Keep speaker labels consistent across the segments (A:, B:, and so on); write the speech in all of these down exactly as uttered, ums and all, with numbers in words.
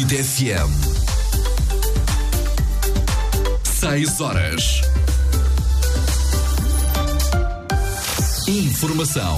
A: Bendita F M. Seis horas. Informação.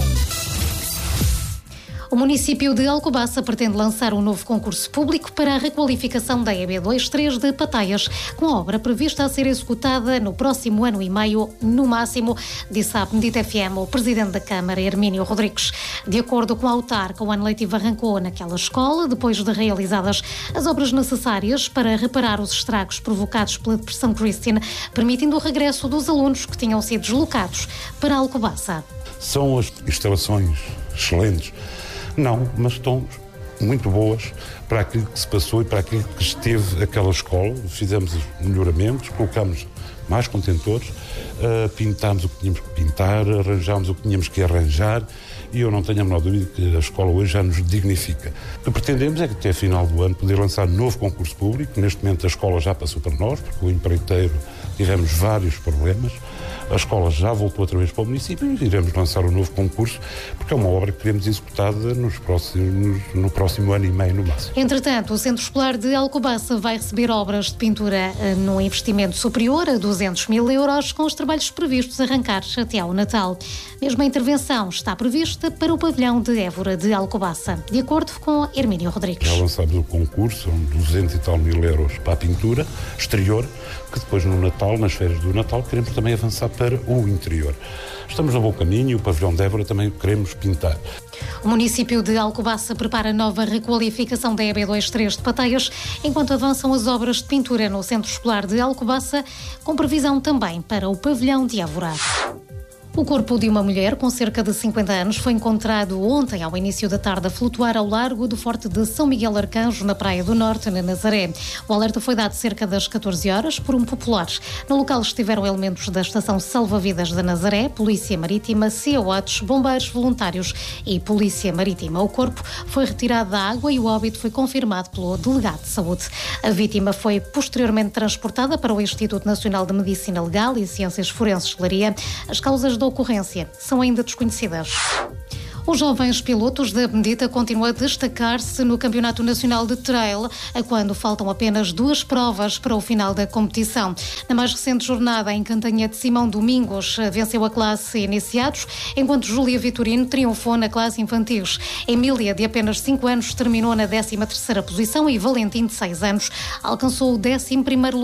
B: O município de Alcobaça pretende lançar um novo concurso público para a requalificação da E B vinte e três de Pataias, com a obra prevista a ser executada no próximo ano e meio, no máximo, disse à Bendita F M o presidente da Câmara, Hermínio Rodrigues. De acordo com a autarca, o ano letivo arrancou naquela escola, depois de realizadas as obras necessárias para reparar os estragos provocados pela Depressão Christine, permitindo o regresso dos alunos que tinham sido deslocados para Alcobaça.
C: São as instalações excelentes? Não, mas estão muito boas para aquilo que se passou e para aquilo que esteve aquela escola. Fizemos melhoramentos, colocámos mais contentores, uh, pintámos o que tínhamos que pintar, arranjámos o que tínhamos que arranjar, e eu não tenho a menor dúvida que a escola hoje já nos dignifica. O que pretendemos é que até a final do ano poder lançar um novo concurso público. Neste momento a escola já passou para nós, porque o empreiteiro tivemos vários problemas. A escola já voltou outra vez para o município e iremos lançar um novo concurso, porque é uma obra que queremos executada nos próximos, no próximo ano e meio no máximo.
B: Entretanto, o Centro Escolar de Alcobaça vai receber obras de pintura no investimento superior a duzentos mil euros, com os trabalhos previstos arrancar até ao Natal. Mesma intervenção está prevista para o pavilhão de Évora de Alcobaça, de acordo com Hermínio Rodrigues.
C: Já lançámos o concurso, são duzentos e tal mil euros para a pintura exterior, que depois no Natal, nas férias do Natal, queremos também avançar para o interior. Estamos no bom caminho e o pavilhão de Évora também queremos pintar.
B: O município de Alcobaça prepara nova requalificação da E B vinte e três de Pataias, enquanto avançam as obras de pintura no Centro Escolar de Alcobaça, com previsão também para o pavilhão de Évora. O corpo de uma mulher com cerca de cinquenta anos foi encontrado ontem, ao início da tarde, a flutuar ao largo do Forte de São Miguel Arcanjo, na Praia do Norte, na Nazaré. O alerta foi dado cerca das catorze horas por um popular. No local estiveram elementos da Estação Salva-Vidas da Nazaré, Polícia Marítima, C E O A T S, bombeiros voluntários e Polícia Marítima. O corpo foi retirado da água e o óbito foi confirmado pelo delegado de saúde. A vítima foi posteriormente transportada para o Instituto Nacional de Medicina Legal e Ciências Forenses de Leiria. As causas da ocorrência são ainda desconhecidas. Os jovens pilotos da Bendita continuam a destacar-se no Campeonato Nacional de Trail, a quando faltam apenas duas provas para o final da competição. Na mais recente jornada, em Cantanha de Simão Domingos venceu a classe iniciados, enquanto Júlia Vitorino triunfou na classe infantis. Emília, de apenas cinco anos, terminou na décima terceira posição e Valentim, de seis anos, alcançou o décimo primeiro lugar.